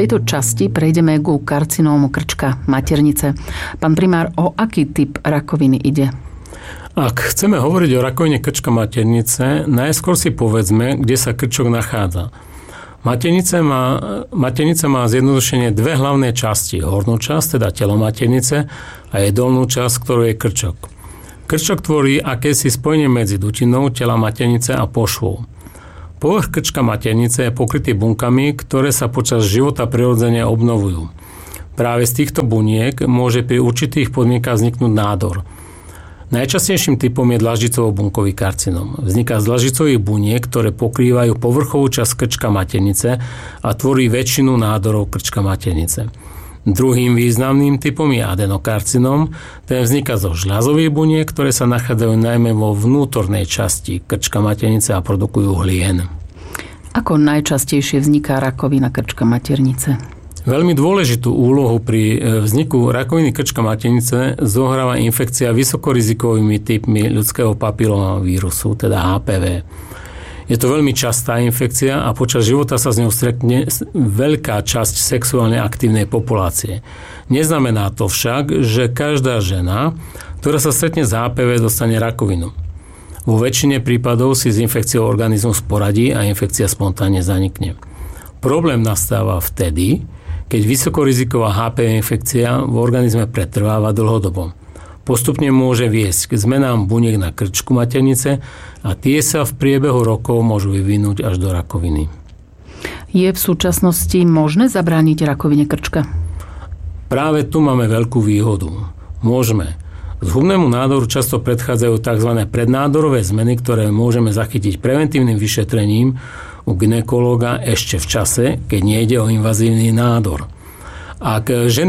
tejto časti prejdeme ku karcinómu krčka maternice. Pán primár, o aký typ rakoviny ide? Ak chceme hovoriť o rakovine krčka maternice, najskôr si povedzme, kde sa krčok nachádza. Maternica má zjednodušene dve hlavné časti. Hornú časť, teda telo maternice, a jej dolnú časť, ktorú je krčok. Krčok tvorí akési spojenie medzi dutinou tela maternice a pošvou. Povrch krčka maternice je pokrytý bunkami, ktoré sa počas života prirodzene obnovujú. Práve z týchto buniek môže pri určitých podmienkach vzniknúť nádor. Najčastejším typom je dlaždicovo-bunkový karcinóm. Vzniká z dlaždicových buniek, ktoré pokrývajú povrchovú časť krčka maternice a tvorí väčšinu nádorov krčka maternice. Druhým významným typom je adenokarcinóm. Ten vzniká zo žľazových buniek, ktoré sa nachádzajú najmä vo vnútornej časti krčka maternice a produkujú hlien. Ako najčastejšie vzniká rakovina krčka maternice? Veľmi dôležitú úlohu pri vzniku rakoviny krčka maternice zohráva infekcia vysokorizikovými typmi ľudského papilomavírusu, teda HPV. Je to veľmi častá infekcia a počas života sa s ňou stretne veľká časť sexuálne aktívnej populácie. Neznamená to však, že každá žena, ktorá sa stretne s HPV, dostane rakovinu. Vo väčšine prípadov si s infekciou organizmus poradí a infekcia spontánne zanikne. Problém nastáva vtedy, keď vysokoriziková HPV infekcia v organizme pretrváva dlhodobo. Postupne môže viesť k zmenám buniek na krčku maternice a tie sa v priebehu rokov môžu vyvinúť až do rakoviny. Je v súčasnosti možné zabrániť rakovine krčka? Práve tu máme veľkú výhodu. Môžeme. Zhubnému nádoru často predchádzajú tzv. Prednádorové zmeny, ktoré môžeme zachytiť preventívnym vyšetrením u gynekológa ešte v čase, keď nejde o invazívny nádor. Ak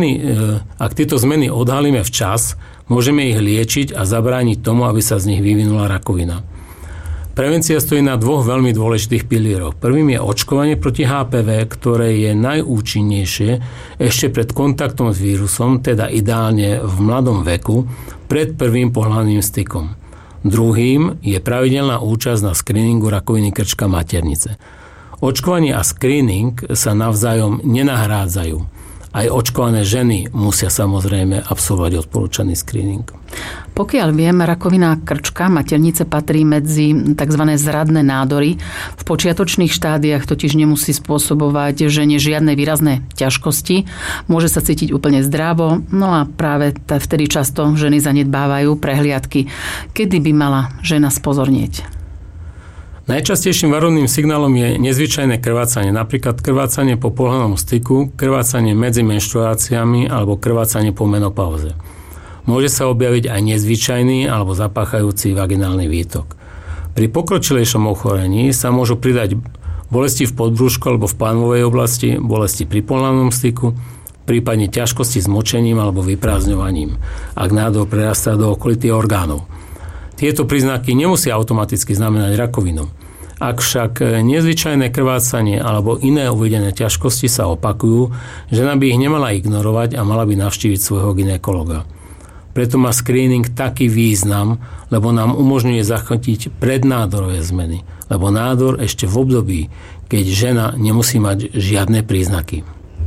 tieto zmeny odhalíme včas, môžeme ich liečiť a zabrániť tomu, aby sa z nich vyvinula rakovina. Prevencia stojí na dvoch veľmi dôležitých pilieroch. Prvým je očkovanie proti HPV, ktoré je najúčinnejšie ešte pred kontaktom s vírusom, teda ideálne v mladom veku, pred prvým pohlavným stykom. Druhým je pravidelná účasť na screeningu rakoviny krčka maternice. Očkovanie a screening sa navzájom nenahrádzajú. Aj očkované ženy musia samozrejme absolvovať odporúčaný screening. Pokiaľ viem, rakovina krčka maternice patrí medzi tzv. Zradné nádory. V počiatočných štádiách totiž nemusí spôsobovať žene žiadne výrazné ťažkosti. Môže sa cítiť úplne zdravo, no a práve vtedy často ženy zanedbávajú prehliadky. Kedy by mala žena spozornieť? Najčastejším varovným signálom je nezvyčajné krvácanie, napríklad krvácanie po pohlavnom styku, krvácanie medzi menštruáciami alebo krvácanie po menopauze. Môže sa objaviť aj nezvyčajný alebo zapáchajúci vaginálny výtok. Pri pokročilejšom ochorení sa môžu pridať bolesti v podbrúšku alebo v pánvovej oblasti, bolesti pri pohlavnom styku, prípadne ťažkosti s močením alebo vyprázdňovaním, ak nádor prerastá do okolitých orgánov. Tieto príznaky nemusia automaticky znamenať rakovinu. Ak však nezvyčajné krvácanie alebo iné uvedené ťažkosti sa opakujú, žena by ich nemala ignorovať a mala by navštíviť svojho gynekologa. Preto má screening taký význam, lebo nám umožňuje zachytiť prednádorové zmeny, lebo nádor ešte v období, keď žena nemusí mať žiadne príznaky.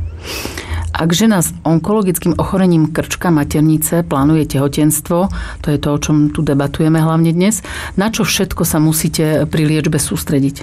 Ak žena s onkologickým ochorením krčka maternice plánuje tehotenstvo, to je to, o čom tu debatujeme hlavne dnes, na čo všetko sa musíte pri liečbe sústrediť?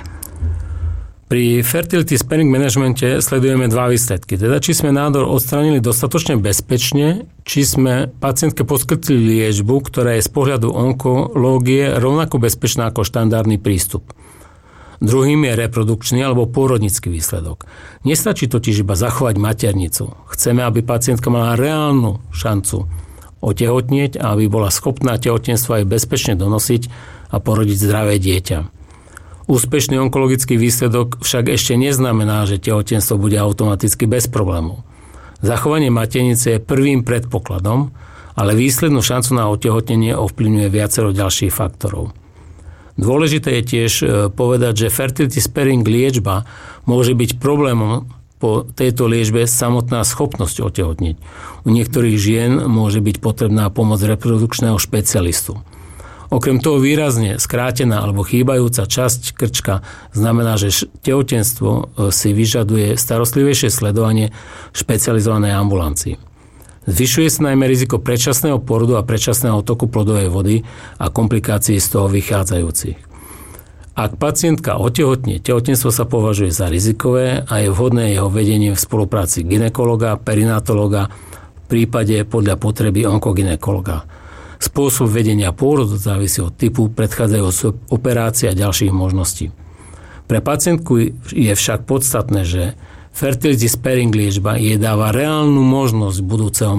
Pri fertility sparing managemente sledujeme dva výsledky. Teda, či sme nádor odstránili dostatočne bezpečne, či sme pacientke poskytli liečbu, ktorá je z pohľadu onkológie rovnako bezpečná ako štandardný prístup. Druhým je reprodukčný alebo pôrodnický výsledok. Nestačí totiž iba zachovať maternicu. Chceme, aby pacientka mala reálnu šancu otehotnieť a aby bola schopná tehotenstvo aj bezpečne donosiť a porodiť zdravé dieťa. Úspešný onkologický výsledok však ešte neznamená, že tehotenstvo bude automaticky bez problémov. Zachovanie maternice je prvým predpokladom, ale výslednú šancu na otehotnenie ovplyvňuje viacero ďalších faktorov. Dôležité je tiež povedať, že fertility sparing liečba môže byť problémom po tejto liečbe samotná schopnosť otehotnieť. U niektorých žien môže byť potrebná pomoc reprodukčného špecialistu. Okrem toho výrazne skrátená alebo chýbajúca časť krčka znamená, že tehotenstvo si vyžaduje starostlivejšie sledovanie v špecializovanej ambulancii. Zvyšuje sa najmä riziko predčasného porodu a predčasného toku plodovej vody a komplikácií z toho vychádzajúcich. Ak pacientka otehotne, tehotenstvo sa považuje za rizikové a je vhodné jeho vedenie v spolupráci gynekologa, perinatologa, v prípade podľa potreby onkogynekologa. Spôsob vedenia pôrodu závisí od typu predchádzajúcej operácie a ďalších možností. Pre pacientku je však podstatné, že fertility sparing liečba jej dáva reálnu možnosť budúceho